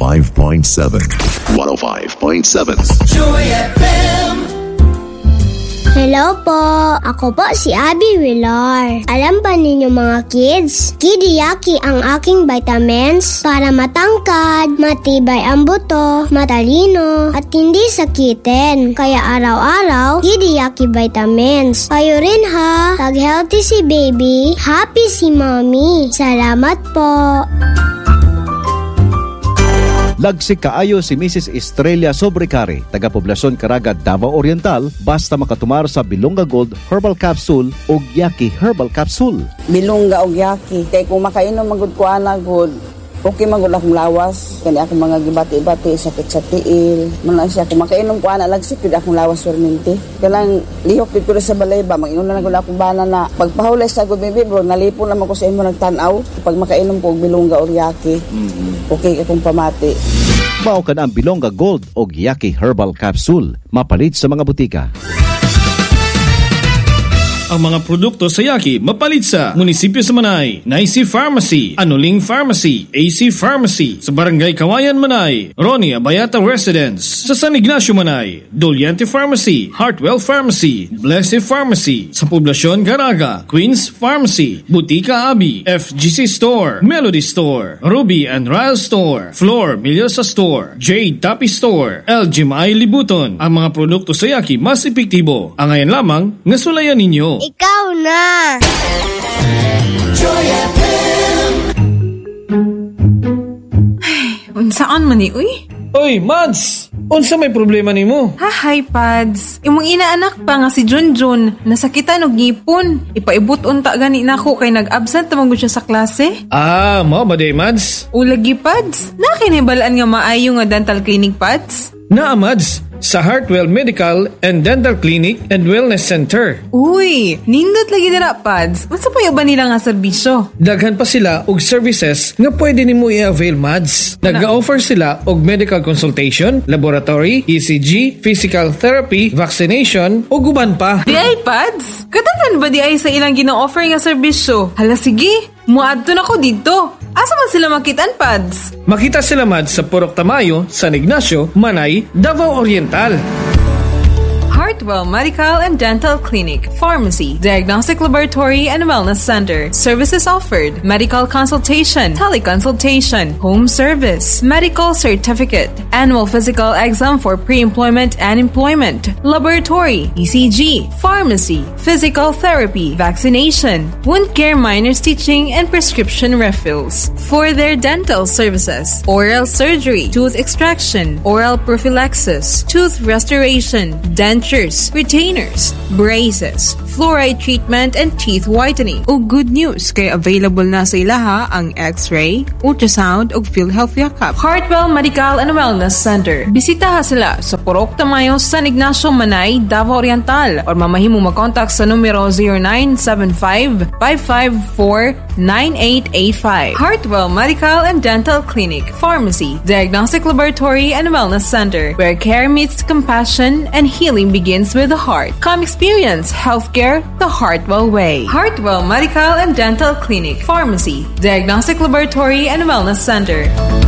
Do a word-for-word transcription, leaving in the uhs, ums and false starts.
five point seven. one oh five point seven. Joy F M. Hello po, ako po si Abby Villar. Alam ba ninyo mga kids, Kidiyaki ang aking vitamins para matangkad, matibay ang buto, matalino, at hindi sakitin. Kaya araw-araw, Kidiyaki vitamins. Kayo rin ha, pag healthy si baby, happy si mommy. Salamat po. Lagsik kaayo si Missus Estrella Sobrecari, taga-poblasyon Caraga, Davao Oriental, basta makatumar sa Bilonga Gold Herbal Capsule o Yaki Herbal Capsule. Bilonga o Yaki, kay kung makainom magud ko ana good, okay magud akong lawas, kani akong mga gibati-bati, sakit sa tiil, man siya kung makainom ko ana lagsik gud akong lawas perminti. Kanang lihok dito sa balay ba, mag-inom na gud akong bana na pagpahulay sa good baby bro, nalipon na ko sa imo nagtan-aw pag makainom ko og Bilonga o Yaki. Mm-hmm. Okay akong pamati. Mao kan ang Bilonga Gold o Yaki Herbal Capsule, mapalit sa mga butika. Ang mga produkto sa Yaki mapalit sa munisipyo sa Manay, Naisi Pharmacy, Anuling Pharmacy, A C Pharmacy, sa Barangay Kawayan Manay, Ronnie Abayata Residence, sa San Ignacio Manay, Doliente Pharmacy, Heartwell Pharmacy, Blessed Pharmacy, sa Poblasyon Caraga, Queens Pharmacy, Butika Abi, F G C Store, Melody Store, Ruby and Ryle Store, Flor Milyosa Store, Jade Tapi Store, L G M I Libuton. Ang mga produkto sa Yaki mas epektibo. Ang ngayon lamang, nasulayan ninyo. Ikaw na! Joy F M. Ay, unsaan man ni, uy? Oy, Mads! Unsa may problema nimo? Ha, hi, Pads. Imong inaanak pa nga si Junjun, nasakitan og ngipon. Ipaibot unta gani nako kay nag-absent tamang gud siya sa klase. Ah, mo ba day, Mads? Ulagi, Pads. Nakinibalaan nga maayo nga dental clinic, Pads. Naa, Mads. Sa Heartwell Medical and Dental Clinic and Wellness Center. Uy, nindot lagi dira, Pads. Unsa pa ba nila nga serbisyo? Daghan pa sila og services nga pwede nimo i-avail, Mads. Nag-offer sila og medical consultation, laboratory, E C G, physical therapy, vaccination ug uban pa. Di ay, Pads. Katagan ba di ay sa ilang gina-offer nga serbisyo? Hala, sige. Muadto na ko dito. Asa man sila makitaan, Pads? Makita sila, Mads, sa Purok Tamayo, San Ignacio, Manay, Davao Oriental. Heartwell Medical and Dental Clinic, Pharmacy, Diagnostic Laboratory and Wellness Center. Services offered: medical consultation, teleconsultation, home service, medical certificate, annual physical exam for pre-employment and employment, laboratory, E C G, pharmacy, physical therapy, vaccination, wound care, minor stitching, and prescription refills. For their dental services: oral surgery, tooth extraction, oral prophylaxis, tooth restoration, denture, retainers, braces, fluoride treatment, and teeth whitening. O good news, kay available na sa ilaha ang X-ray, ultrasound, ug PhilHealth Yakap. Heartwell Medical and Wellness Center. Bisitaha sila sa Purok Tamayo, San Ignacio, Manay, Davao Oriental, or mamahimo mag-contact sa numero zero nine seven five, five five four, nine eight eight five. Heartwell Medical and Dental Clinic, Pharmacy, Diagnostic Laboratory and Wellness Center, where care meets compassion and healing begins with the heart. Come experience healthcare the Heartwell way. Heartwell Medical and Dental Clinic, Pharmacy, Diagnostic Laboratory and Wellness Center.